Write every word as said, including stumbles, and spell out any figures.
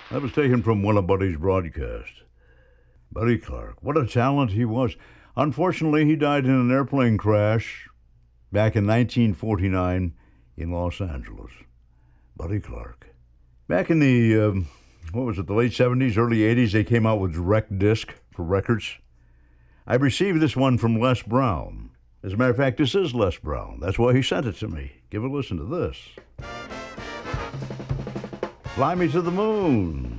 That was taken from one of Buddy's broadcasts. Buddy Clark, what a talent he was. Unfortunately, he died in an airplane crash back in nineteen forty-nine in Los Angeles. Buddy Clark. Back in the, um, what was it, the late seventies, early eighties, they came out with direct disc for records. I received this one from Les Brown. As a matter of fact, this is Les Brown. That's why he sent it to me. Give a listen to this. Fly Me to the Moon.